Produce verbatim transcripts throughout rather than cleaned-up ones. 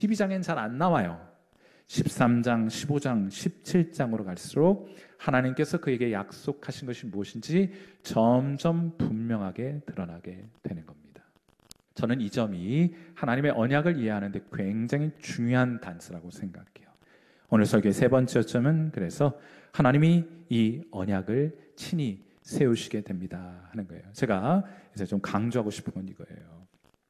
십이 장엔 잘 안 나와요. 십삼 장, 십오 장, 십칠 장으로 갈수록 하나님께서 그에게 약속하신 것이 무엇인지 점점 분명하게 드러나게 되는 겁니다. 저는 이 점이 하나님의 언약을 이해하는 데 굉장히 중요한 단서라고 생각해요. 오늘 설교의 세 번째 요점은 그래서 하나님이 이 언약을 친히 세우시게 됩니다 하는 거예요. 제가 이제 좀 강조하고 싶은 건 이거예요.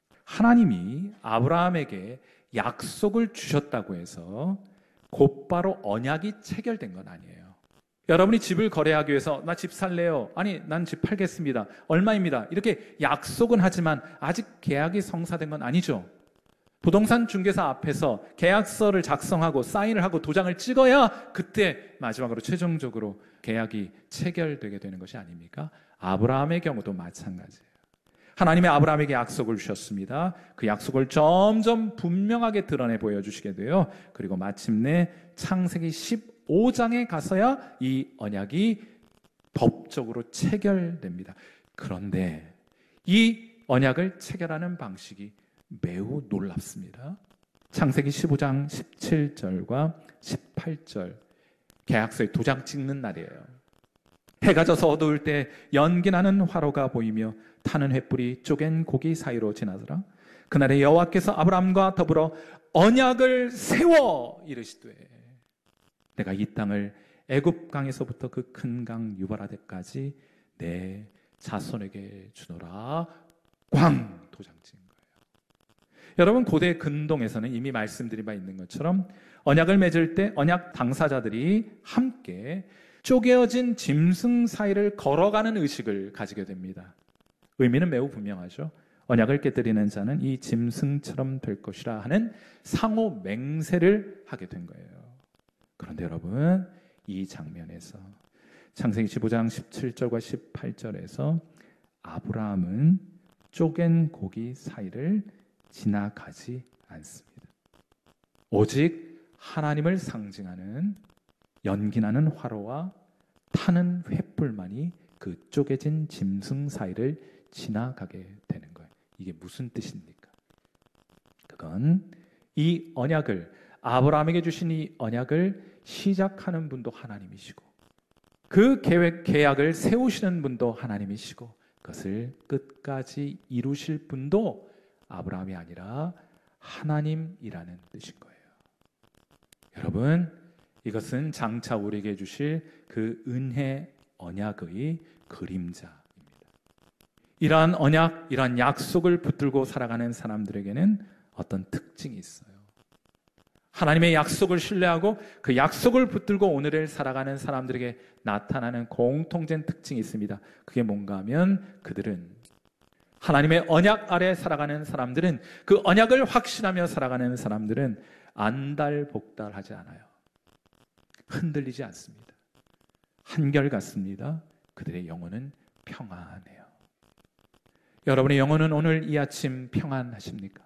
하나님이 아브라함에게 약속을 주셨다고 해서 곧바로 언약이 체결된 건 아니에요. 여러분이 집을 거래하기 위해서 나 집 살래요. 아니 난 집 팔겠습니다. 얼마입니다. 이렇게 약속은 하지만 아직 계약이 성사된 건 아니죠. 부동산 중개사 앞에서 계약서를 작성하고 사인을 하고 도장을 찍어야 그때 마지막으로 최종적으로 계약이 체결되게 되는 것이 아닙니까? 아브라함의 경우도 마찬가지예요. 하나님의 아브라함에게 약속을 주셨습니다. 그 약속을 점점 분명하게 드러내 보여주시게 돼요. 그리고 마침내 창세기 십오 장에 가서야 이 언약이 법적으로 체결됩니다. 그런데 이 언약을 체결하는 방식이 매우 놀랍습니다. 창세기 십오 장 십칠 절과 십팔 절 계약서에 도장 찍는 날이에요. 해가 져서 어두울 때 연기나는 화로가 보이며 타는 횃불이 쪼갠 고기 사이로 지나더라. 그날에 여호와께서 아브라함과 더불어 언약을 세워 이르시되 내가 이 땅을 애굽 강에서부터 그 큰 강 유발하데까지 내 자손에게 주노라. 꽝 도장 찍은 거예요. 여러분 고대 근동에서는 이미 말씀드린 바 있는 것처럼 언약을 맺을 때 언약 당사자들이 함께 쪼개어진 짐승 사이를 걸어가는 의식을 가지게 됩니다. 의미는 매우 분명하죠. 언약을 깨뜨리는 자는 이 짐승처럼 될 것이라 하는 상호 맹세를 하게 된 거예요. 그런데 여러분 이 장면에서 창세기 십오 장 십칠 절과 십팔 절에서 아브라함은 쪼갠 고기 사이를 지나가지 않습니다. 오직 하나님을 상징하는 연기나는 화로와 타는 횃불만이 그 쪼개진 짐승 사이를 지나가게 되는 거예요. 이게 무슨 뜻입니까? 그건 이 언약을 아브라함에게 주신 이 언약을 시작하는 분도 하나님이시고 그 계획, 계약을 세우시는 분도 하나님이시고 그것을 끝까지 이루실 분도 아브라함이 아니라 하나님이라는 뜻인 거예요. 여러분 이것은 장차 우리에게 주실 그 은혜 언약의 그림자입니다. 이러한 언약, 이러한 약속을 붙들고 살아가는 사람들에게는 어떤 특징이 있어요. 하나님의 약속을 신뢰하고 그 약속을 붙들고 오늘을 살아가는 사람들에게 나타나는 공통된 특징이 있습니다. 그게 뭔가 하면 그들은 하나님의 언약 아래 살아가는 사람들은 그 언약을 확신하며 살아가는 사람들은 안달복달하지 않아요. 흔들리지 않습니다. 한결같습니다. 그들의 영혼은 평안해요. 여러분의 영혼은 오늘 이 아침 평안하십니까?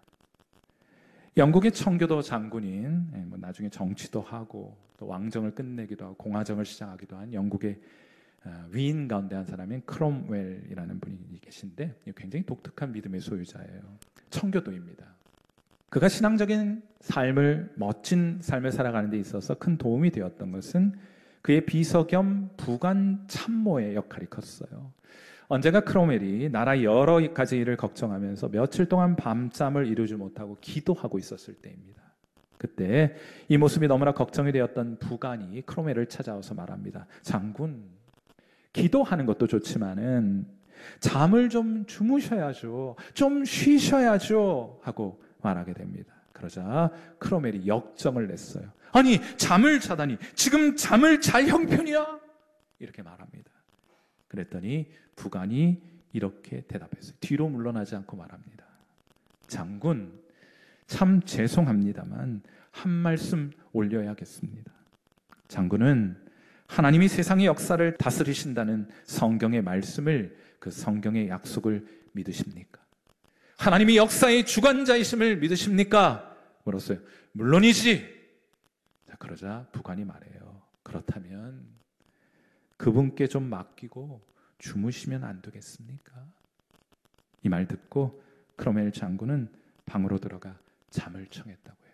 영국의 청교도 장군인, 뭐 나중에 정치도 하고 또 왕정을 끝내기도 하고 공화정을 시작하기도 한 영국의 위인 가운데 한 사람인 크롬웰이라는 분이 계신데 굉장히 독특한 믿음의 소유자예요. 청교도입니다. 그가 신앙적인 삶을, 멋진 삶을 살아가는 데 있어서 큰 도움이 되었던 것은 그의 비서 겸 부관 참모의 역할이 컸어요. 언젠가 크롬웰이 나라 여러 가지 일을 걱정하면서 며칠 동안 밤잠을 이루지 못하고 기도하고 있었을 때입니다. 그때 이 모습이 너무나 걱정이 되었던 부관이 크롬웰을 찾아와서 말합니다. 장군, 기도하는 것도 좋지만은 잠을 좀 주무셔야죠. 좀 쉬셔야죠. 하고 말하게 됩니다. 그러자 크롬웰이 역정을 냈어요. 아니, 잠을 자다니 지금 잠을 잘 형편이야? 이렇게 말합니다. 그랬더니 부관이 이렇게 대답했어요. 뒤로 물러나지 않고 말합니다. 장군, 참 죄송합니다만 한 말씀 올려야겠습니다. 장군은 하나님이 세상의 역사를 다스리신다는 성경의 말씀을, 그 성경의 약속을 믿으십니까? 하나님이 역사의 주관자이심을 믿으십니까? 물었어요. 물론이지. 자, 그러자 부관이 말해요. 그렇다면 그분께 좀 맡기고 주무시면 안 되겠습니까? 이 말 듣고 크롬웰 장군은 방으로 들어가 잠을 청했다고요.